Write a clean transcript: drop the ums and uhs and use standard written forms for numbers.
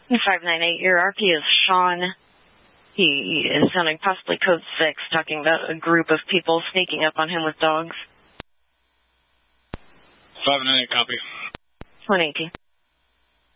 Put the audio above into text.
598, your RP is Sean. He is sounding possibly code 6, talking about a group of people sneaking up on him with dogs. 598, copy. 118.